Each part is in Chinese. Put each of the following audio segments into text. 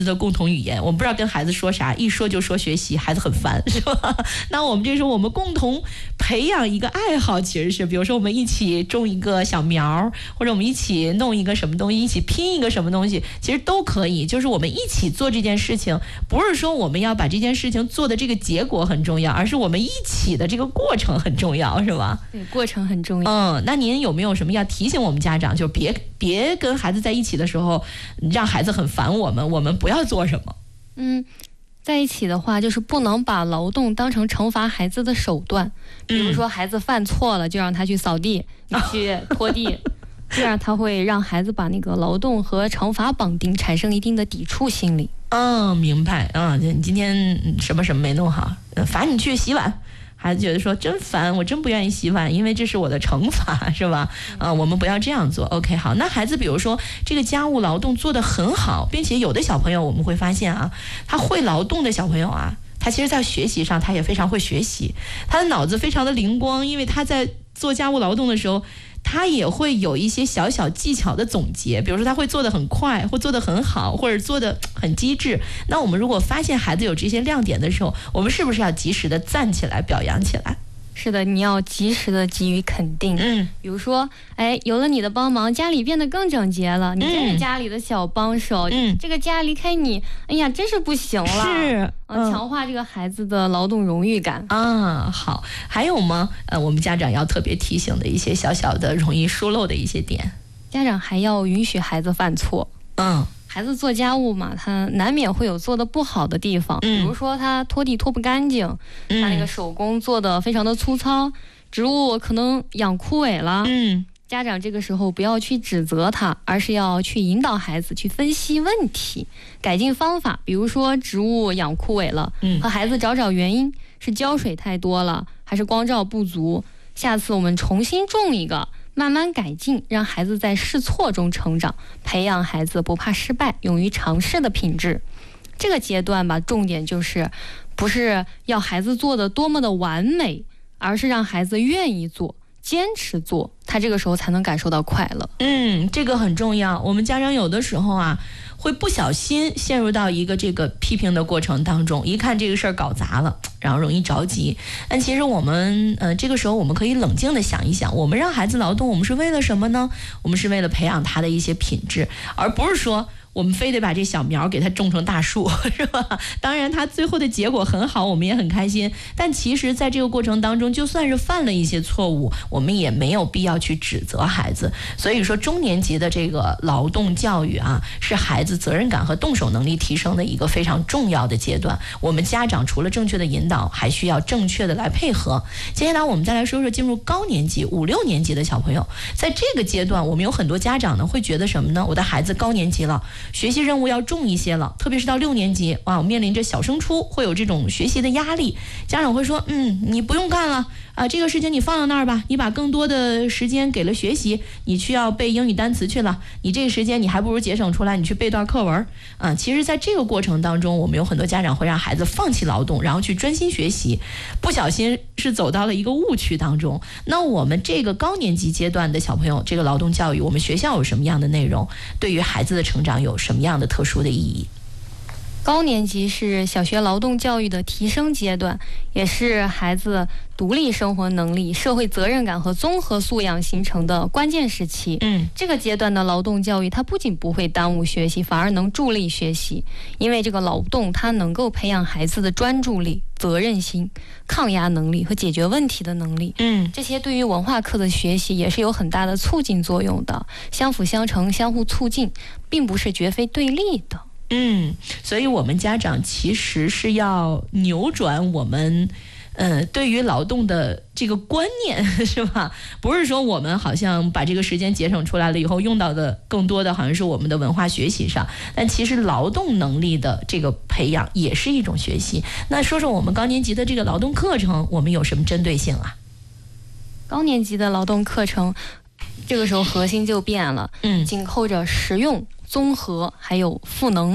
的共同语言，我们不知道跟孩子说啥，一说就说学习，孩子很烦，是吧？那我们这时候我们共同培养一个爱好，其实是比如说我们一起种一个小苗，或者我们一起弄一个什么东西，一起拼一个什么东西，其实都可以。就是我们一起做这件事情，不是说我们要把这件事情做的这个结果很重要，而是我们一起的这个过程很重要，是吧？ 对，过程很重要。 那您有没有什么要提醒我们家长，就别跟孩子在一起的时候，让孩子很烦我们不要做什么？ 在一起的话，就是不能把劳动当成惩罚孩子的手段。比如说孩子犯错了，就让他去扫地，你去拖地，这样他会让孩子把那个劳动和惩罚绑定，产生一定的抵触心理。 明白。你今天什么没弄好，罚你去洗碗。孩子觉得说真烦，我真不愿意洗碗，因为这是我的惩罚，是吧？我们不要这样做。OK， 好。那孩子比如说这个家务劳动做得很好，并且有的小朋友我们会发现他会劳动的小朋友他其实在学习上他也非常会学习，他的脑子非常的灵光，因为他在做家务劳动的时候，他也会有一些小小技巧的总结，比如说他会做得很快，或做得很好，或者做得很机智。那我们如果发现孩子有这些亮点的时候，我们是不是要及时的站起来表扬起来？ 是的，你要及时的给予肯定。比如说，有了你的帮忙，家里变得更整洁了，你真是家里的小帮手。这个家离开你，哎呀，真是不行了。 是， 强化这个孩子的劳动荣誉感。 好，还有吗？我们家长要特别提醒的一些小小的容易疏漏的一些点。 家长还要允许孩子犯错。孩子做家务嘛，他难免会有做的不好的地方，比如说他拖地拖不干净，他那个手工做的非常的粗糙，植物可能养枯萎了。家长这个时候不要去指责他，而是要去引导孩子去分析问题，改进方法。比如说植物养枯萎了，和孩子找找原因，是浇水太多了，还是光照不足？下次我们重新种一个。慢慢改进，让孩子在试错中成长，培养孩子不怕失败、勇于尝试的品质。这个阶段吧，重点就是不是要孩子做的多么的完美，而是让孩子愿意做、坚持做，他这个时候才能感受到快乐。 这个很重要。我们家长有的时候会不小心陷入到一个这个批评的过程当中，一看这个事儿搞砸了，然后容易着急。但其实我们这个时候我们可以冷静的想一想，我们让孩子劳动，我们是为了什么呢？我们是为了培养他的一些品质，而不是说我们非得把这小苗给它种成大树，是吧？当然它最后的结果很好，我们也很开心，但其实在这个过程当中，就算是犯了一些错误，我们也没有必要去指责孩子。所以说中年级的这个劳动教育是孩子责任感和动手能力提升的一个非常重要的阶段。我们家长除了正确的引导，还需要正确的来配合。接下来我们再来说说进入高年级5、6年级的小朋友，在这个阶段我们有很多家长呢会觉得什么呢？我的孩子高年级了，学习任务要重一些了，特别是到6年级我面临着小升初，会有这种学习的压力。家长会说你不用干了这个事情你放到那儿吧，你把更多的时间给了学习，你需要背英语单词去了，你这个时间你还不如节省出来，你去背段课文其实在这个过程当中，我们有很多家长会让孩子放弃劳动，然后去专心学习，不小心是走到了一个误区当中。那我们这个高年级阶段的小朋友，这个劳动教育，我们学校有什么样的内容，对于孩子的成长有什么样的特殊的意义？ 高年级是小学劳动教育的提升阶段，也是孩子独立生活能力、社会责任感和综合素养形成的关键时期。这个阶段的劳动教育，它不仅不会耽误学习，反而能助力学习，因为这个劳动它能够培养孩子的专注力、责任心、抗压能力和解决问题的能力。这些对于文化课的学习也是有很大的促进作用的，相辅相成、相互促进，并不是绝非对立的。 所以我们家长其实是要扭转我们对于劳动的这个观念，是吧？不是说我们好像把这个时间节省出来了以后，用到的更多的好像是我们的文化学习上，但其实劳动能力的这个培养也是一种学习。那说说我们高年级的这个劳动课程，我们有什么针对性高年级的劳动课程，这个时候核心就变了，紧扣着实用、综合还有赋能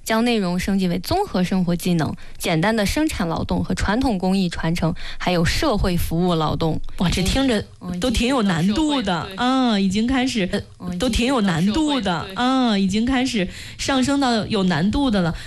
将内容升级为综合生活技能、简单的生产劳动和传统工艺传承，还有社会服务劳动。 哇，这听着都挺有难度的啊！已经开始都挺有难度的啊！已经开始上升到有难度的了。